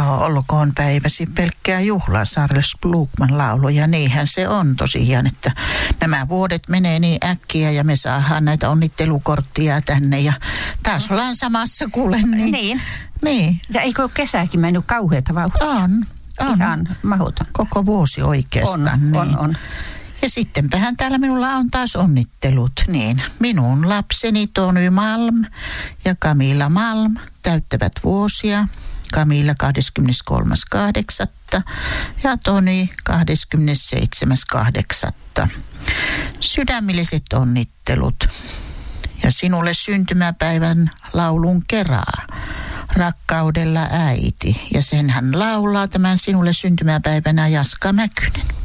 Joo, olkoon päiväsi pelkkää juhlaa, Charles Blokman laulu. Ja niinhän se on tosiaan, että nämä vuodet menee niin äkkiä ja me saadaan näitä onnittelukorttia tänne. Ja taas ollaan samassa kuule. Niin. Ja eikö kesäkin mennyt kauheata vauhtia? On. Ihan mahuton. Koko vuosi oikeastaan. On. Ja sittenpähän täällä minulla on taas onnittelut. Niin, minun lapseni Tony Malm ja Camilla Malm täyttävät vuosia. Camilla 23.8. ja Tony 27.8. Sydämelliset onnittelut. Ja sinulle syntymäpäivän laulun kerää. Rakkaudella äiti. Ja sen hän laulaa tämän sinulle syntymäpäivänä Jaska Mäkynen.